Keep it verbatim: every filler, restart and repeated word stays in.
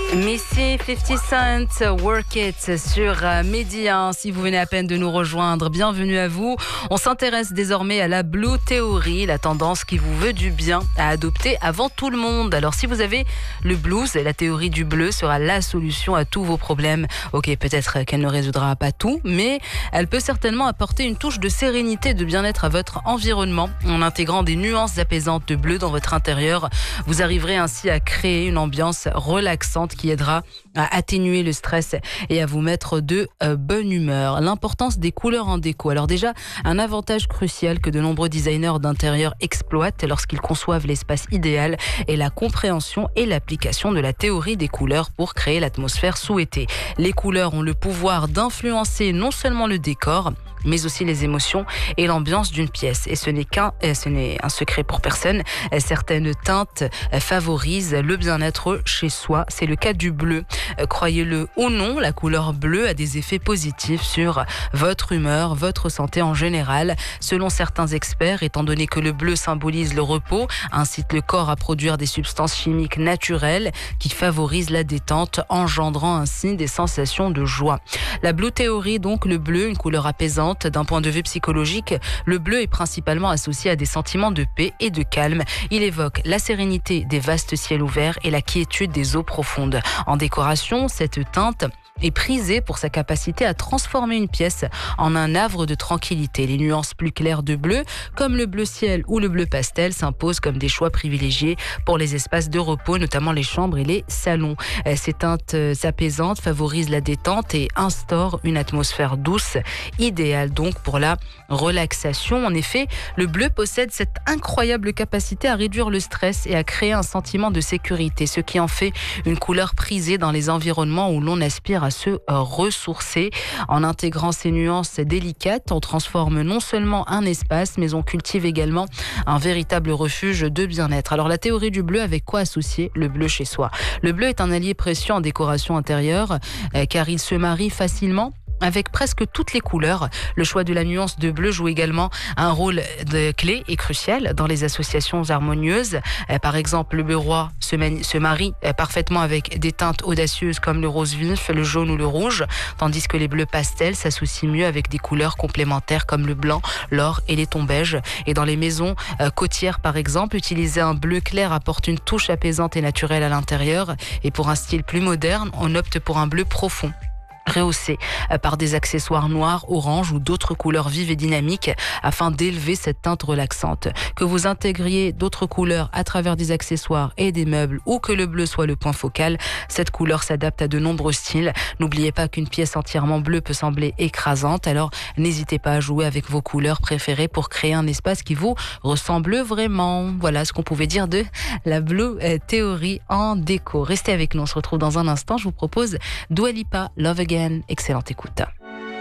Missy fifty Cent, Work It sur Mehdi. Si vous venez à peine de nous rejoindre, bienvenue à vous. On s'intéresse désormais à la Blue Theory, la tendance qui vous veut du bien à adopter avant tout le monde. Alors si vous avez le blues, la théorie du bleu sera la solution à tous vos problèmes. Ok, peut-être qu'elle ne résoudra pas tout, mais elle peut certainement apporter une touche de sérénité et de bien-être à votre environnement. En intégrant des nuances apaisantes de bleu dans votre intérieur, vous arriverez ainsi à créer une ambiance relaxante qui aidera à atténuer le stress et à vous mettre de euh, bonne humeur. L'importance des couleurs en déco. Alors déjà, un avantage crucial que de nombreux designers d'intérieur exploitent lorsqu'ils conçoivent l'espace idéal est la compréhension et l'application de la théorie des couleurs pour créer l'atmosphère souhaitée. Les couleurs ont le pouvoir d'influencer non seulement le décor, mais aussi les émotions et l'ambiance d'une pièce. Et ce n'est qu'un, ce n'est un secret pour personne. Certaines teintes favorisent le bien-être chez soi. C'est le cas du bleu. Croyez-le ou non, la couleur bleue a des effets positifs sur votre humeur, votre santé en général. Selon certains experts, étant donné que le bleu symbolise le repos, incite le corps à produire des substances chimiques naturelles qui favorisent la détente, engendrant ainsi des sensations de joie. La Blue Theory, donc le bleu, une couleur apaisante. D'un point de vue psychologique, le bleu est principalement associé à des sentiments de paix et de calme. Il évoque la sérénité des vastes ciels ouverts et la quiétude des eaux profondes. En décoration, cette teinte est prisée pour sa capacité à transformer une pièce en un havre de tranquillité. Les nuances plus claires de bleu, comme le bleu ciel ou le bleu pastel, s'imposent comme des choix privilégiés pour les espaces de repos, notamment les chambres et les salons. Ces teintes apaisantes favorisent la détente et instaurent une atmosphère douce, idéale donc pour la relaxation. En effet, le bleu possède cette incroyable capacité à réduire le stress et à créer un sentiment de sécurité, ce qui en fait une couleur prisée dans les environnements où l'on aspire à se ressourcer. En intégrant ces nuances délicates, on transforme non seulement un espace, mais on cultive également un véritable refuge de bien-être. Alors la théorie du bleu, avec quoi associer le bleu chez soi? Le bleu est un allié précieux en décoration intérieure, euh, car il se marie facilement avec presque toutes les couleurs. Le choix de la nuance de bleu joue également un rôle de clé et crucial dans les associations harmonieuses. Par exemple, le bleu roi se, manie, se marie parfaitement avec des teintes audacieuses comme le rose vif, le jaune ou le rouge, tandis que les bleus pastels s'associent mieux avec des couleurs complémentaires comme le blanc, l'or et les tons beiges. Et dans les maisons côtières, par exemple, utiliser un bleu clair apporte une touche apaisante et naturelle à l'intérieur. Et pour un style plus moderne, on opte pour un bleu profond, rehaussé par des accessoires noirs, orange ou d'autres couleurs vives et dynamiques afin d'élever cette teinte relaxante. Que vous intégriez d'autres couleurs à travers des accessoires et des meubles ou que le bleu soit le point focal, cette couleur s'adapte à de nombreux styles. N'oubliez pas qu'une pièce entièrement bleue peut sembler écrasante, alors n'hésitez pas à jouer avec vos couleurs préférées pour créer un espace qui vous ressemble vraiment. Voilà ce qu'on pouvait dire de la Blue Theory en déco. Restez avec nous, on se retrouve dans un instant. Je vous propose Dua Lipa, Love Again. Excellente écoute.